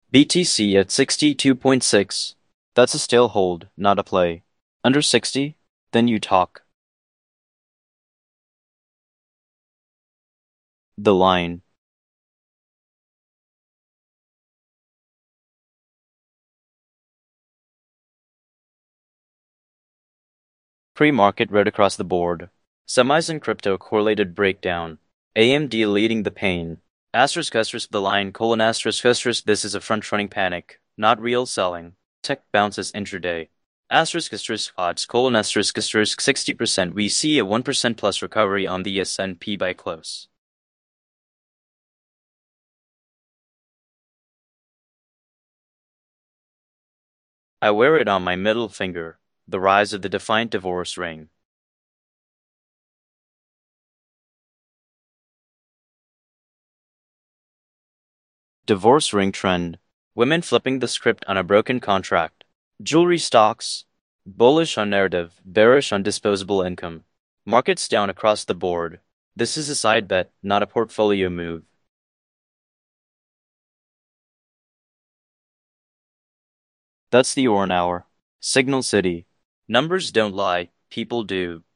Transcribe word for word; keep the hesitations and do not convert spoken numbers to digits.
B T C at sixty-two point six. That's a still hold, not a play. Under sixty? Then you talk. The line. Pre-market red across the board. Semis and crypto correlated breakdown. A M D leading the pain. Asterisk asterisk the line colon asterisk asterisk this is a front-running panic, not real selling. Tech bounces intraday. Asterisk asterisk odds colon asterisk asterisk sixty percent we see a one percent plus recovery on the S and P by close. I wear it on my middle finger. The rise of the defiant divorce ring. Divorce ring trend. Women flipping the script on a broken contract. Jewelry stocks. Bullish on narrative, bearish on disposable income. Markets down across the board. This is a side bet, not a portfolio move. That's the Orn Hour. Signal City. Numbers don't lie, people do.